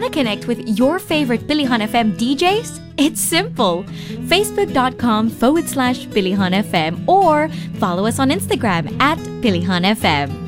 to connect with your favorite Pilihan FM DJs? It's simple. Facebook.com/Pilihan FM or follow us on Instagram at Pilihan FM.